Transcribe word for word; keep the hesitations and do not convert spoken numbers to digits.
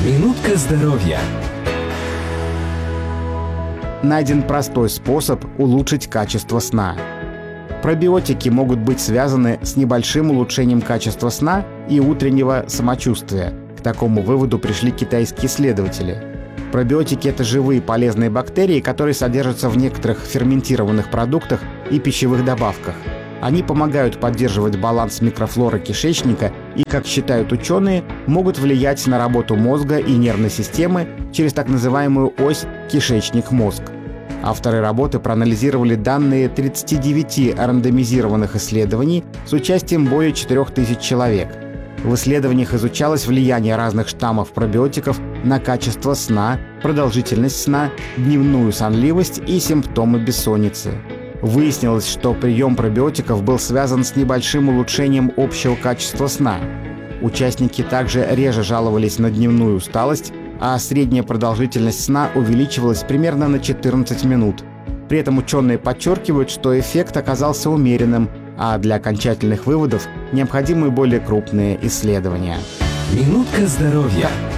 Минутка здоровья. Найден простой способ улучшить качество сна. Пробиотики могут быть связаны с небольшим улучшением качества сна и утреннего самочувствия. К такому выводу пришли китайские исследователи. Пробиотики – это живые полезные бактерии, которые содержатся в некоторых ферментированных продуктах и пищевых добавках. Они помогают поддерживать баланс микрофлоры кишечника и, как считают ученые, могут влиять на работу мозга и нервной системы через так называемую ось кишечник-мозг. Авторы работы проанализировали данные тридцати девяти рандомизированных исследований с участием более четырёх тысяч человек. В исследованиях изучалось влияние разных штаммов пробиотиков на качество сна, продолжительность сна, дневную сонливость и симптомы бессонницы. Выяснилось, что прием пробиотиков был связан с небольшим улучшением общего качества сна. Участники также реже жаловались на дневную усталость, а средняя продолжительность сна увеличивалась примерно на четырнадцать минут. При этом ученые подчеркивают, что эффект оказался умеренным, а для окончательных выводов необходимы более крупные исследования. Минутка здоровья.